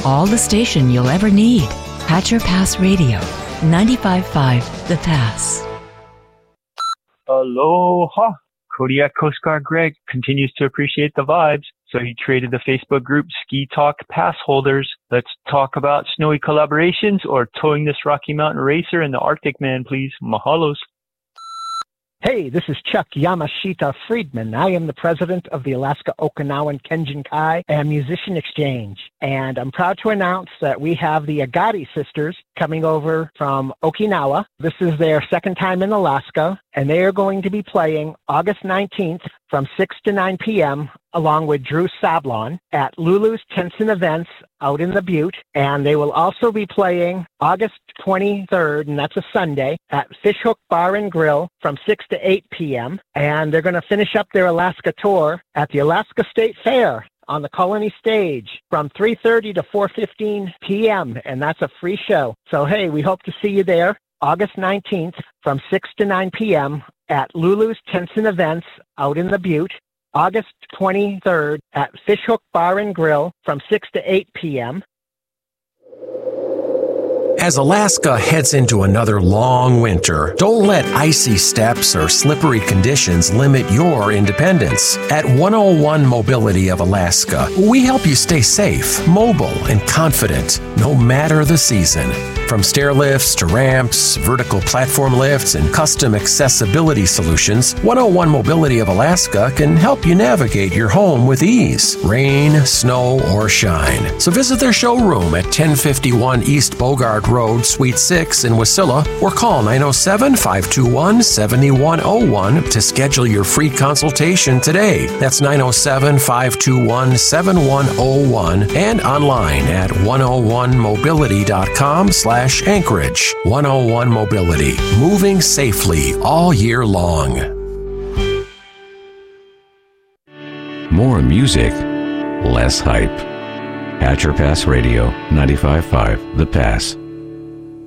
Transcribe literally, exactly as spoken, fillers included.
all the station you'll ever need. Hatcher Pass Radio, ninety-five point five The Pass. Aloha. Kodiak Coast Guard Greg continues to appreciate the vibes, so he created the Facebook group Ski Talk Pass Holders. Let's talk about snowy collaborations or towing this Rocky Mountain racer and the Arctic Man, please. Mahalos. Hey, this is Chuck Yamashita Friedman. I am the president of the Alaska Okinawan Kenjin Kai and Musician Exchange. And I'm proud to announce that we have the Agati sisters coming over from Okinawa. This is their second time in Alaska, and they are going to be playing August nineteenth from six to nine p.m. along with Drew Sablon at Lulu's Tents and Events out in the Butte. And they will also be playing August twenty-third, and that's a Sunday, at Fishhook Bar and Grill from six to eight p.m. And they're going to finish up their Alaska tour at the Alaska State Fair on the Colony Stage from three thirty to four fifteen p.m. And that's a free show. So, hey, we hope to see you there August nineteenth from six to nine p.m. at Lulu's Tents and Events out in the Butte. August twenty-third at Fishhook Bar and Grill from six to eight p.m. As Alaska heads into another long winter, don't let icy steps or slippery conditions limit your independence. At one oh one Mobility of Alaska, we help you stay safe, mobile, and confident, no matter the season. From stair lifts to ramps, vertical platform lifts, and custom accessibility solutions, one oh one Mobility of Alaska can help you navigate your home with ease, rain, snow, or shine. So visit their showroom at ten fifty-one East Bogart Road, Suite six in Wasilla, or call nine oh seven, five two one, seven one oh one to schedule your free consultation today. That's nine oh seven, five two one, seven one oh one and online at one oh one mobility dot com slash Anchorage. one oh one Mobility, moving safely all year long. More music, less hype. Hatcher Pass Radio, ninety-five point five The Pass.